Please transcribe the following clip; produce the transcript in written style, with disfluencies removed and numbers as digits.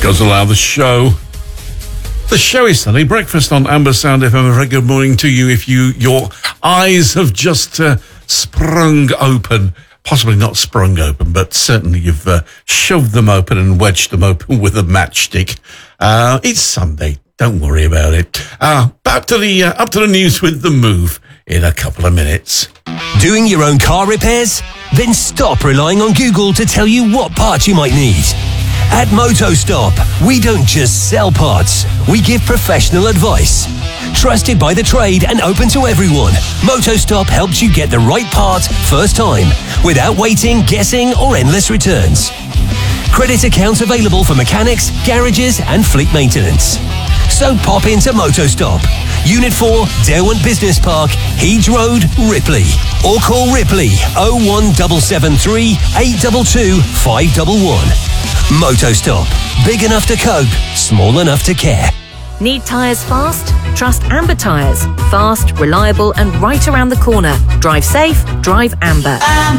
does allow the show. The show is Sunday Breakfast on Amber Sound FM. A very good morning to you. If your eyes have just sprung open, possibly not sprung open, but certainly you've shoved them open and wedged them open with a matchstick. It's Sunday. Don't worry about it. Up to the news with the move in a couple of minutes. Doing your own car repairs? Then stop relying on Google to tell you what parts you might need. At MotoStop, we don't just sell parts, we give professional advice. Trusted by the trade and open to everyone, MotoStop helps you get the right part first time, without waiting, guessing or endless returns. Credit accounts available for mechanics, garages and fleet maintenance. So pop into MotoStop, Unit 4, Derwent Business Park, Heeds Road, Ripley. Or call Ripley 01773 822 511. MotoStop. Big enough to cope, small enough to care. Need tyres fast? Trust Amber Tyres. Fast, reliable and right around the corner. Drive safe, drive Amber.